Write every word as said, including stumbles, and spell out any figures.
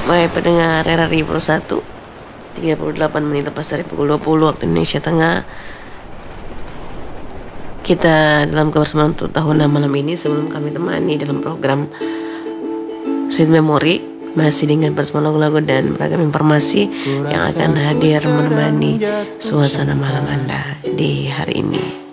Baik pendengar R R I Pro satu, tiga puluh delapan menit lepas dari pukul dua puluh waktu Indonesia Tengah. Kita dalam kebersamaan untuk tahunan malam ini, sebelum kami temani dalam program Sweet Memory, masih dengan bersama lagu-lagu dan beragam informasi yang akan hadir menemani suasana malam Anda di hari ini.